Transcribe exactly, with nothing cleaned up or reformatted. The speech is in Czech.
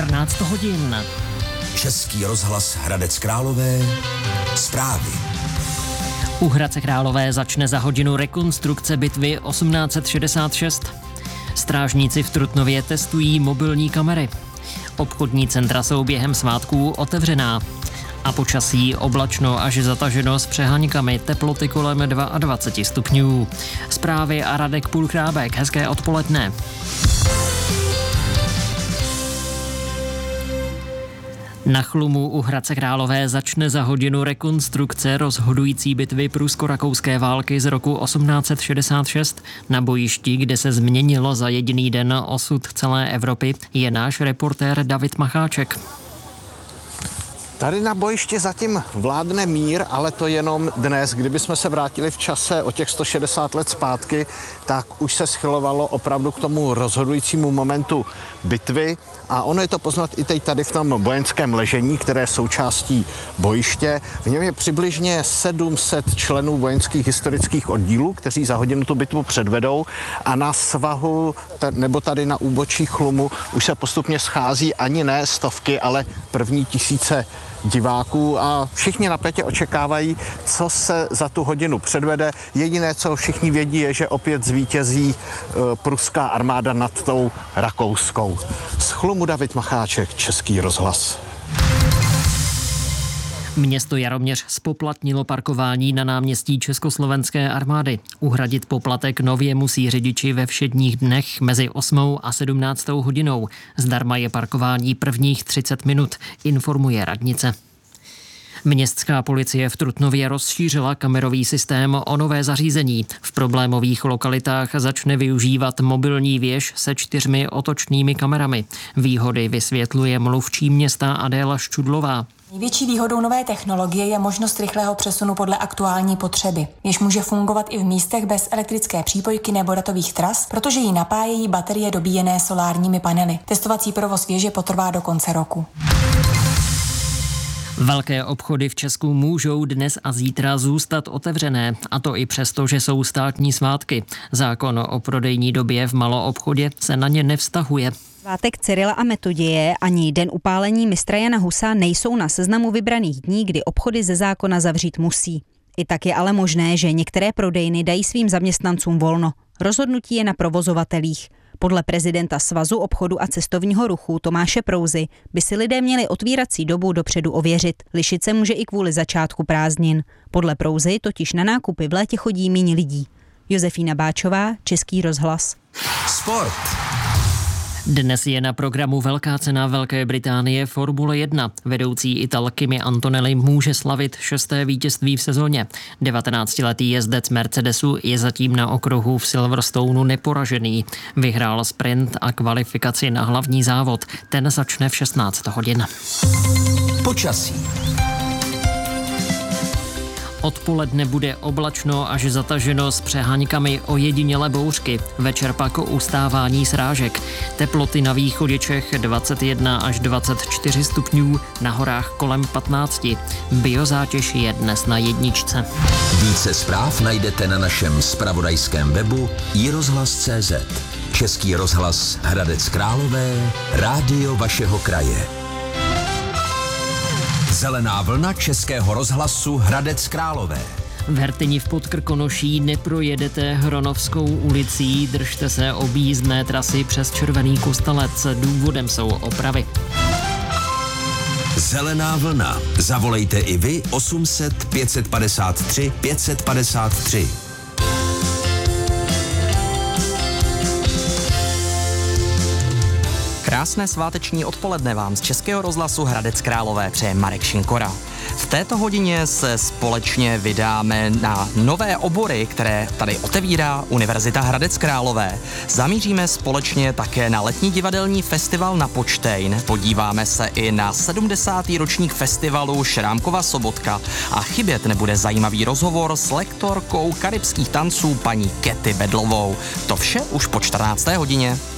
čtrnáct hodin. Český rozhlas Hradec Králové. Zprávy. U Hradce Králové začne za hodinu rekonstrukce bitvy osmnáct set šedesát šest. Strážníci v Trutnově testují mobilní kamery. Obchodní centra jsou během svátků otevřená. A počasí oblačno až zataženo s přeháňkami, teploty kolem dvacet dva stupňů. Zprávy a Radek Půlchrábek, hezké odpoledne. Na Chlumu u Hradce Králové začne za hodinu rekonstrukce rozhodující bitvy prusko-rakouské války z roku osmnáct set šedesát šest. Na bojišti, kde se změnilo za jediný den osud celé Evropy, je náš reportér David Macháček. Tady na bojišti zatím vládne mír, ale to jenom dnes. Kdybychom se vrátili v čase o těch sto šedesát let zpátky, tak už se schylovalo opravdu k tomu rozhodujícímu momentu bitvy. A ono je to poznat i teď tady v tom vojenském ležení, které je součástí bojiště. V něm je přibližně sedm set členů vojenských historických oddílů, kteří za hodinu tu bitvu předvedou. A na svahu nebo tady na úbočí Chlumu už se postupně schází ani ne stovky, ale první tisíce diváků a všichni napětě očekávají, co se za tu hodinu předvede. Jediné, co všichni vědí, je, že opět zvítězí e, pruská armáda nad tou rakouskou. Z Chlumu David Macháček, Český rozhlas. Město Jaroměř zpoplatnilo parkování na náměstí Československé armády. Uhradit poplatek nově musí řidiči ve všedních dnech mezi osmou a sedmnáctou hodinou. Zdarma je parkování prvních třicet minut, informuje radnice. Městská policie v Trutnově rozšířila kamerový systém o nové zařízení. V problémových lokalitách začne využívat mobilní věž se čtyřmi otočnými kamerami. Výhody vysvětluje mluvčí města Adéla Ščudlová. Největší výhodou nové technologie je možnost rychlého přesunu podle aktuální potřeby, jež může fungovat i v místech bez elektrické přípojky nebo datových tras, protože ji napájejí baterie dobíjené solárními panely. Testovací provoz věže potrvá do konce roku. Velké obchody v Česku můžou dnes a zítra zůstat otevřené, a to i přesto, že jsou státní svátky. Zákon o prodejní době v maloobchodě se na ně nevztahuje. Svátek Cyrila a Metoděje ani den upálení mistra Jana Husa nejsou na seznamu vybraných dní, kdy obchody ze zákona zavřít musí. I tak je ale možné, že některé prodejny dají svým zaměstnancům volno. Rozhodnutí je na provozovatelích. Podle prezidenta Svazu obchodu a cestovního ruchu Tomáše Prouzy by si lidé měli otvírací dobu dopředu ověřit. Lišit se může i kvůli začátku prázdnin. Podle Prouzy totiž na nákupy v létě chodí míň lidí. Josefína Báčová, Český rozhlas. Sport. Dnes je na programu velká cena Velké Británie Formule jedna. Vedoucí Ital Kimi Antonelli může slavit šesté vítězství v sezóně. devatenáctiletý jezdec Mercedesu je zatím na okruhu v Silverstoneu neporažený. Vyhrál sprint a kvalifikaci na hlavní závod. Ten začne v šestnáct hodin. Počasí. Odpoledne bude oblačno až zataženo s přeháňkami ojedinělé bouřky. Večer pak ustávání srážek. Teploty na východě Čech dvacet jedna až dvacet čtyři stupňů, na horách kolem patnáct. Biozátěž je dnes na jedničce. Více zpráv najdete na našem zpravodajském webu i rozhlas tečka cé zet. Český rozhlas Hradec Králové, rádio vašeho kraje. Zelená vlna Českého rozhlasu Hradec Králové. V Hertyni v Podkrkonoší neprojedete Hronovskou ulicí, držte se objízdné trasy přes Červený Kostelec, důvodem jsou opravy. Zelená vlna. Zavolejte i vy osm set pět set padesát tři pět set padesát tři. Krásné sváteční odpoledne vám z Českého rozhlasu Hradec Králové přeje Marek Šinkora. V této hodině se společně vydáme na nové obory, které tady otevírá Univerzita Hradec Králové. Zamíříme společně také na letní divadelní festival na Počtejn. Podíváme se i na sedmdesátý ročník festivalu Šrámkova sobotka a chybět nebude zajímavý rozhovor s lektorkou karibských tanců paní Kety Bedlovou. To vše už po čtrnácté hodině.